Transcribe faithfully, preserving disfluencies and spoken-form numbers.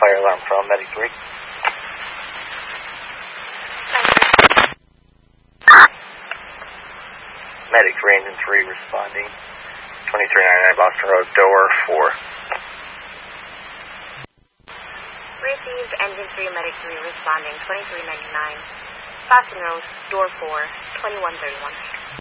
fire alarm from Medic three. Medic three, Engine three responding. twenty-three ninety-nine Boston Road, door four. Received, Engine three, Medic three responding. twenty-three ninety-nine Boston Road, door four, twenty-one thirty-one.